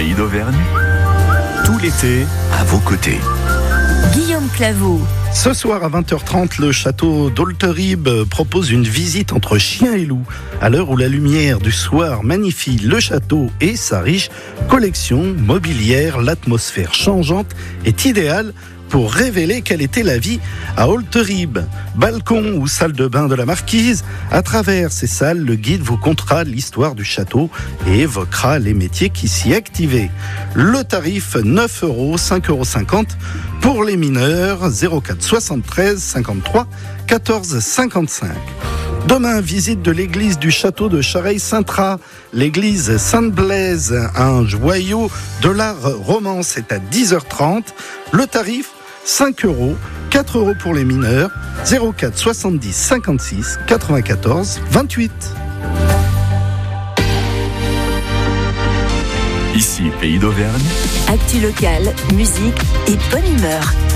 Pays d'Auvergne, tout l'été à vos côtés. Guillaume Claveau. Ce soir à 20h30, le château d'Olterib propose une visite entre chien et loup. À l'heure où la lumière du soir magnifie le château et sa riche collection mobilière, l'atmosphère changeante est idéale pour révéler quelle était la vie à Olterib. Balcon ou salle de bain de la marquise, à travers ces salles, le guide vous contera l'histoire du château et évoquera les métiers qui s'y activaient. Le tarif 9 €, 5,50 € pour les mineurs, 04 73 53 14 55. Demain, visite de l'église du château de Chareil-Saintrat. L'église Sainte-Blaise, un joyau de l'art roman, c'est à 10h30. Le tarif, 5 €, 4 € pour les mineurs, 04 70 56 94 28. Ici, Pays d'Auvergne. Actu locale, musique et bonne humeur.